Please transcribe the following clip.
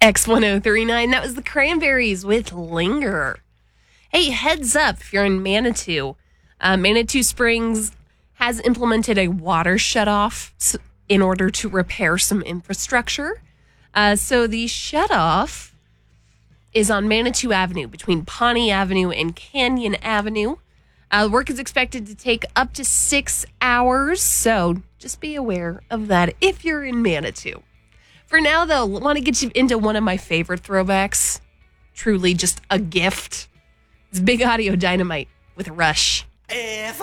X1039. That was the Cranberries with Linger. Hey, heads up if you're in Manitou. Manitou Springs has implemented a water shutoff in order to repair some infrastructure. So the shutoff is on Manitou Avenue between Pawnee Avenue and Canyon Avenue. Work is expected to take up to 6 hours, so just be aware of that if you're in Manitou. For now, though, I want to get you into one of my favorite throwbacks. Truly just a gift. It's Big Audio Dynamite with Rush. If